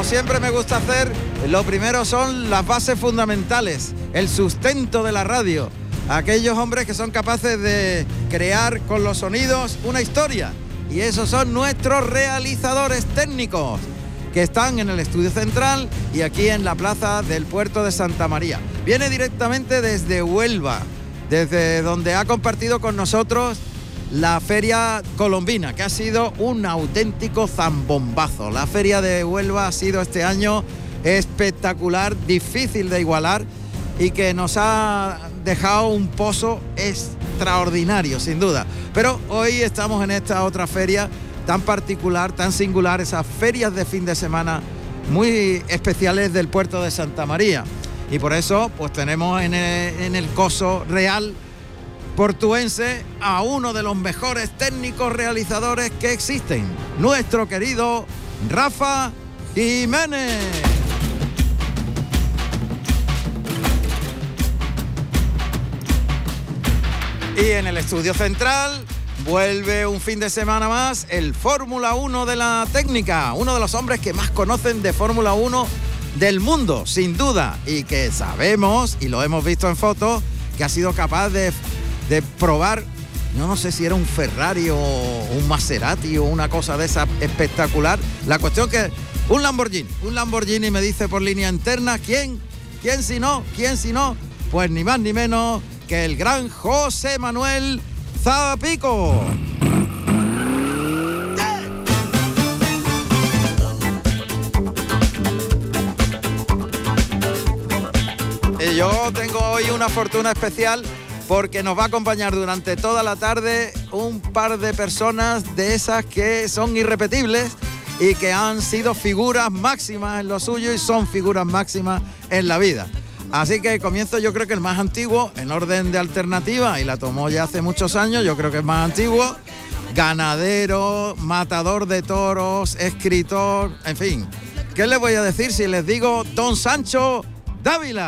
como siempre me gusta hacer, lo primero son las bases fundamentales, el sustento de la radio. Aquellos hombres que son capaces de crear con los sonidos una historia. Y esos son nuestros realizadores técnicos, que están en el estudio central y aquí en la plaza del puerto de Santa María. Viene directamente desde Huelva, desde donde ha compartido con nosotros la Feria Colombina, que ha sido un auténtico zambombazo. La Feria de Huelva ha sido este año espectacular, difícil de igualar y que nos ha dejado un pozo extraordinario, sin duda. Pero hoy estamos en esta otra feria tan particular, tan singular, esas ferias de fin de semana muy especiales del puerto de Santa María. Y por eso pues tenemos en el coso real portuense a uno de los mejores técnicos realizadores que existen, nuestro querido Rafa Jiménez. Y en el estudio central vuelve un fin de semana más el Fórmula 1 de la técnica, uno de los hombres que más conocen de Fórmula 1 del mundo, sin duda, y que sabemos, y lo hemos visto en fotos, que ha sido capaz de probar, no sé si era un Ferrari o un Maserati o una cosa de esa espectacular. La cuestión que un Lamborghini me dice por línea interna, ¿quién si no? Pues ni más ni menos que el gran José Manuel Zapico. Y yo tengo hoy una fortuna especial porque nos va a acompañar durante toda la tarde un par de personas de esas que son irrepetibles y que han sido figuras máximas en lo suyo y son figuras máximas en la vida. Así que comienzo, yo creo que el más antiguo, en orden de alternativa, y la tomó ya hace muchos años, yo creo que es más antiguo, ganadero, matador de toros, escritor, en fin. ¿Qué les voy a decir si les digo don Sancho Dávila?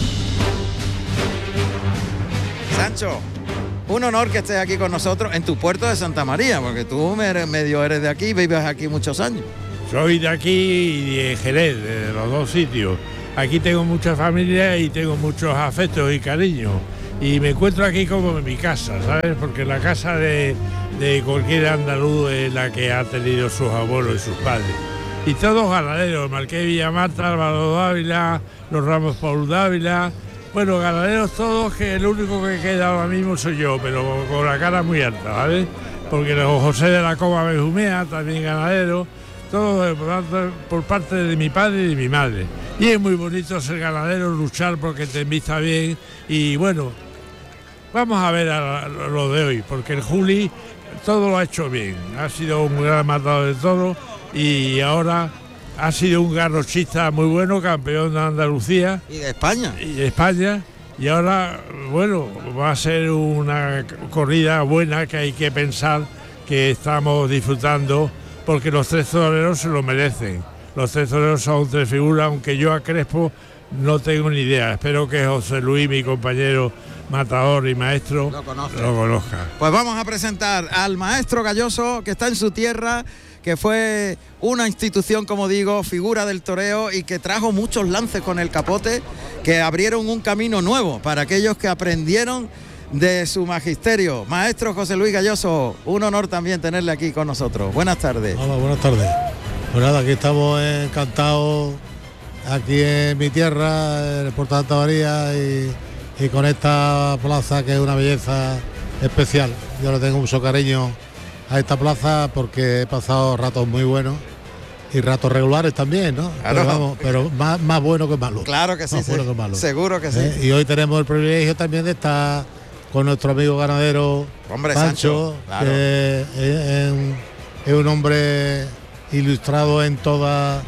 Sancho, un honor que estés aquí con nosotros en tu puerto de Santa María, porque tú medio eres de aquí, vives aquí muchos años. Soy de aquí y de Jerez, de los dos sitios. Aquí tengo mucha familia y tengo muchos afectos y cariños. Y me encuentro aquí como en mi casa, ¿sabes? Porque la casa de cualquier andaluz es la que ha tenido sus abuelos y sus padres. Y todos ganaderos, Marqués Villamarta, Álvaro Dávila, los Ramos Paul Dávila. Bueno, ganaderos todos, que el único que queda ahora mismo soy yo, pero con la cara muy alta, ¿vale? Porque los José de la Cova Benjumea, también ganadero, todo por parte de mi padre y de mi madre. Y es muy bonito ser ganadero, luchar porque te vista bien. Y bueno, vamos a ver lo de hoy, porque el Juli todo lo ha hecho bien. Ha sido un gran matador de toros y ahora ha sido un garrochista muy bueno, campeón de Andalucía. Y de España. Y ahora, bueno, va a ser una corrida buena que hay que pensar que estamos disfrutando, porque los tres toreros se lo merecen. Los tres toreros son tres figuras, aunque yo a Crespo no tengo ni idea. Espero que José Luis, mi compañero matador y maestro, lo conozca. Pues vamos a presentar al maestro Galloso, que está en su tierra, que fue una institución, como digo, figura del toreo y que trajo muchos lances con el capote, que abrieron un camino nuevo para aquellos que aprendieron de su magisterio. Maestro José Luis Galloso, un honor también tenerle aquí con nosotros. Buenas tardes. Hola, buenas tardes. Pues nada, aquí estamos encantados, aquí en mi tierra, en el puerto de Santa María, y con esta plaza que es una belleza especial. Yo le tengo mucho cariño a esta plaza porque he pasado ratos muy buenos y ratos regulares también, ¿no? Claro. Pero más bueno que malo. Claro que sí, más bueno que malo. Seguro que sí. Y hoy tenemos el privilegio también de estar con nuestro amigo ganadero, hombre, Sancho, claro. Que es un hombre ilustrado en todos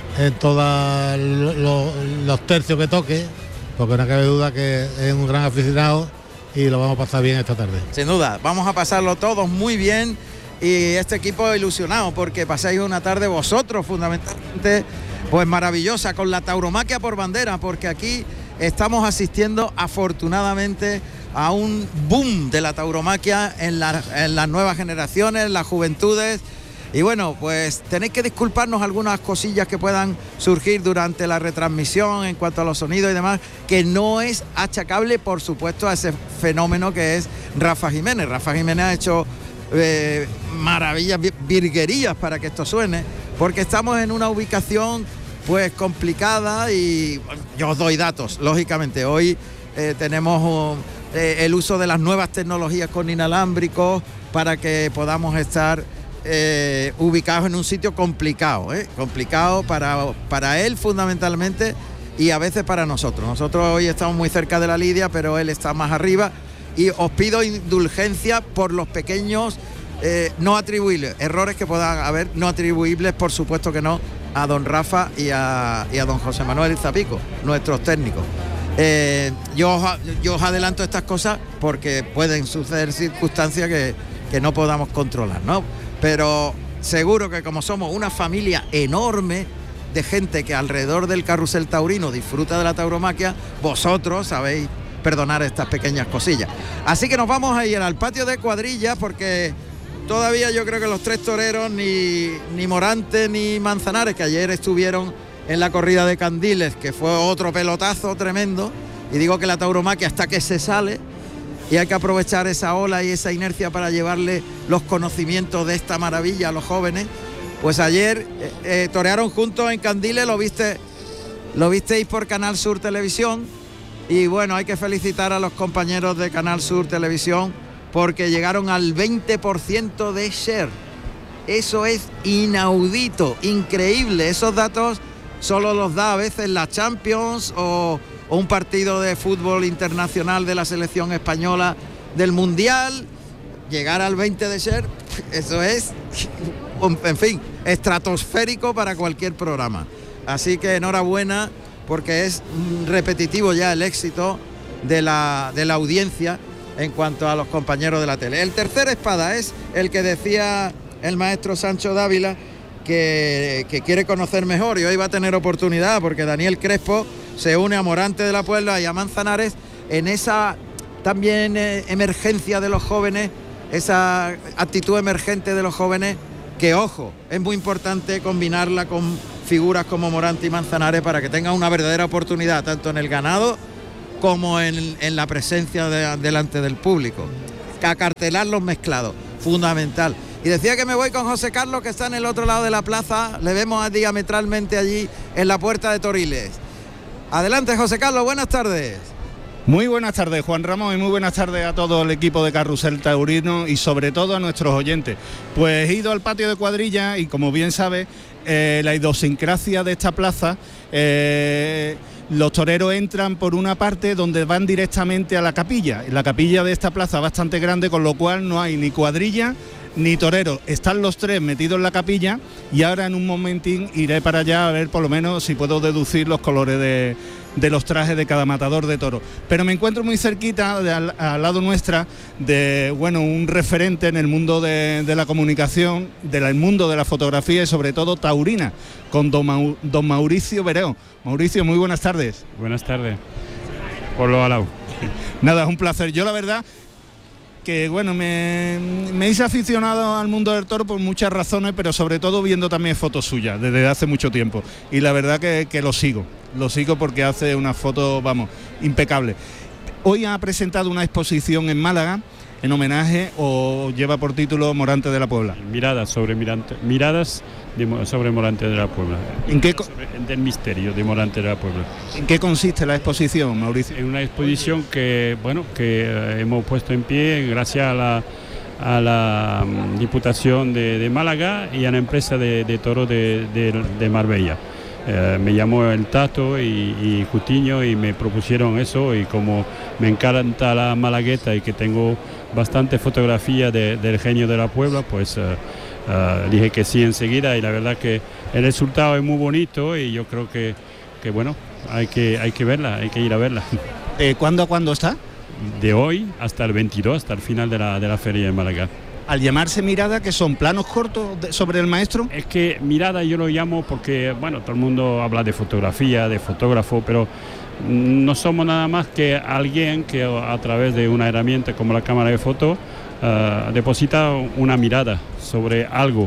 los tercios que toque, porque no cabe duda que es un gran aficionado y lo vamos a pasar bien esta tarde. Sin duda, vamos a pasarlo todos muy bien y este equipo ilusionado porque pasáis una tarde vosotros fundamentalmente pues maravillosa con la tauromaquia por bandera, porque aquí estamos asistiendo afortunadamente a un boom de la tauromaquia en las nuevas generaciones, las juventudes. Y bueno, pues tenéis que disculparnos algunas cosillas que puedan surgir durante la retransmisión en cuanto a los sonidos y demás, que no es achacable, por supuesto, a ese fenómeno que es Rafa Jiménez. Rafa Jiménez ha hecho maravillas, virguerías para que esto suene, porque estamos en una ubicación pues complicada y yo os doy datos, lógicamente. Hoy tenemos el uso de las nuevas tecnologías con inalámbricos para que podamos estar ubicados en un sitio complicado, complicado para él fundamentalmente y a veces para nosotros. Nosotros hoy estamos muy cerca de la lidia, pero él está más arriba y os pido indulgencia por los pequeños no atribuibles, errores que puedan haber, no atribuibles, por supuesto que no, a don Rafa y a don José Manuel Zapico, nuestros técnicos. Yo os adelanto estas cosas porque pueden suceder circunstancias que no podamos controlar, ¿no? Pero seguro que como somos una familia enorme de gente que alrededor del carrusel taurino disfruta de la tauromaquia, vosotros sabéis perdonar estas pequeñas cosillas. Así que nos vamos a ir al patio de cuadrilla porque todavía yo creo que los tres toreros, ni Morante ni Manzanares, que ayer estuvieron en la corrida de Candiles, que fue otro pelotazo tremendo, y digo que la tauromaquia hasta que se sale, y hay que aprovechar esa ola y esa inercia para llevarle los conocimientos de esta maravilla a los jóvenes. Pues ayer torearon juntos en Candiles, lo visteis por Canal Sur Televisión, y bueno, hay que felicitar a los compañeros de Canal Sur Televisión porque llegaron al 20% de share. Eso es inaudito, increíble. Esos datos solo los da a veces la Champions o un partido de fútbol internacional de la selección española del Mundial. Llegar al 20 de share, eso es, en fin, estratosférico para cualquier programa. Así que enhorabuena, porque es repetitivo ya el éxito de la audiencia en cuanto a los compañeros de la tele. El tercer espada es el que decía el maestro Sancho Dávila, que quiere conocer mejor, y hoy va a tener oportunidad porque Daniel Crespo se une a Morante de la Puebla y a Manzanares en esa también emergencia de los jóvenes, esa actitud emergente de los jóvenes que, ojo, es muy importante combinarla con figuras como Morante y Manzanares para que tengan una verdadera oportunidad tanto en el ganado como en la presencia delante del público. Acartelar los mezclados, fundamental. Y decía que me voy con José Carlos, que está en el otro lado de la plaza. Le vemos diametralmente allí en la puerta de Toriles. Adelante, José Carlos, buenas tardes. Muy buenas tardes, Juan Ramón, y muy buenas tardes a todo el equipo de Carrusel Taurino y sobre todo a nuestros oyentes. Pues he ido al patio de cuadrilla y, como bien sabe, la idiosincrasia de esta plaza, los toreros entran por una parte donde van directamente a la capilla. La capilla de esta plaza es bastante grande, con lo cual no hay ni cuadrilla ni toreros. Están los tres metidos en la capilla y ahora en un momentín iré para allá a ver por lo menos si puedo deducir los colores de los trajes de cada matador de toro. Pero me encuentro muy cerquita, al lado nuestra, de un referente en el mundo de la comunicación, del mundo de la fotografía y sobre todo taurina, con don Mauricio Bereo. Mauricio, muy buenas tardes. Buenas tardes. Por lo alado. Nada, es un placer. Yo la verdad que me hice aficionado al mundo del toro por muchas razones, pero sobre todo viendo también fotos suyas desde hace mucho tiempo, y la verdad que lo sigo porque hace unas fotos, impecables. Hoy ha presentado una exposición en Málaga en homenaje, o lleva por título Morante de la Puebla. Miradas sobre Morante de la Puebla. Del misterio de Morante de la Puebla. ¿En qué consiste la exposición, Mauricio? Es una exposición que hemos puesto en pie gracias a la Diputación de Málaga y a la empresa de toros de Marbella. Me llamó el Tato y Cutiño y me propusieron eso, y como me encanta la malagueta y que tengo bastante fotografía del genio de la Puebla, pues dije que sí enseguida, y la verdad que el resultado es muy bonito y yo creo que hay que verla, hay que ir a verla. ¿Cuándo a cuándo está? De hoy hasta el 22, hasta el final de la feria de Málaga. Al llamarse mirada, que son planos cortos sobre el maestro. Es que mirada yo lo llamo porque, todo el mundo habla de fotografía, de fotógrafo, pero no somos nada más que alguien que a través de una herramienta como la cámara de foto deposita una mirada sobre algo,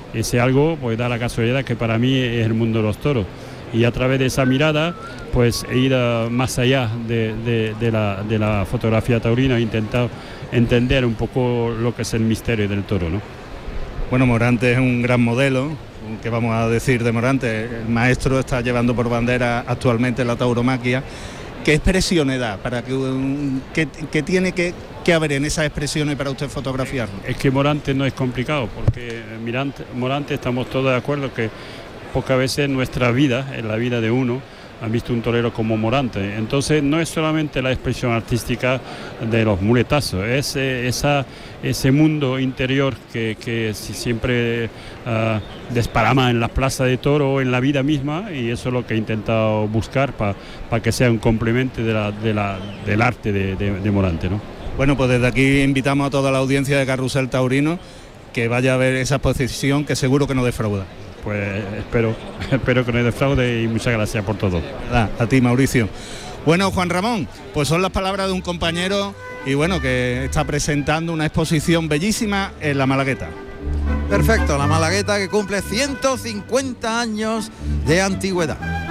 Ese algo pues da la casualidad que para mí es el mundo de los toros. Y a través de esa mirada, pues ir más allá de la fotografía taurina, he intentado entender un poco lo que es el misterio del toro, ¿no? Bueno, Morante es un gran modelo. ¿Qué vamos a decir de Morante? El maestro está llevando por bandera actualmente la tauromaquia. ¿Qué expresiones da para que tiene que haber en esas expresiones para usted fotografiarlo? Es que Morante no es complicado, porque Morante estamos todos de acuerdo que pocas veces en nuestra vida, en la vida de uno, han visto un torero como Morante. Entonces no es solamente la expresión artística de los muletazos, es ese mundo interior que siempre desparama en las plazas de toro o en la vida misma, y eso es lo que he intentado buscar para que sea un complemento del arte de Morante, ¿no? Bueno, pues desde aquí invitamos a toda la audiencia de Carrusel Taurino que vaya a ver esa exposición, que seguro que no defrauda. Pues espero que no defraude, y muchas gracias por todo. A ti, Mauricio. Bueno, Juan Ramón, pues son las palabras de un compañero y bueno, que está presentando una exposición bellísima en la Malagueta. Perfecto, la Malagueta, que cumple 150 años de antigüedad.